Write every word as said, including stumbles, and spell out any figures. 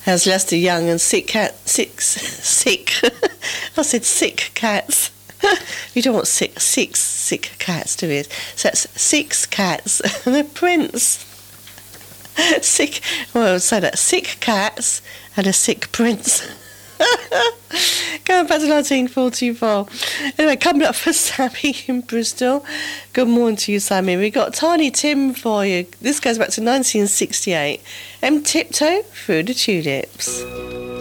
Has Lester Young and sick cat, six, sick, I said sick cats. You don't want sick, six sick cats, do you? So that's six cats and a prince. Sick, well, say that, sick cats and a sick prince. Going back to nineteen forty-four. Anyway, coming up for Sammy in Bristol. Good morning to you, Sammy. We got Tiny Tim for you. This goes back to nineteen sixty-eight. M Tiptoe Through the Tulips.